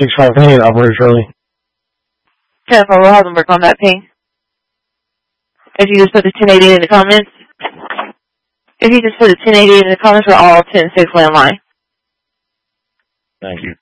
658, Operator Charlie. 10-4, we'll have them work on that ping. If you just put the 1080 in the comments. If you just put the 1080 in the comments, we're all 10-6 landline. Thank you.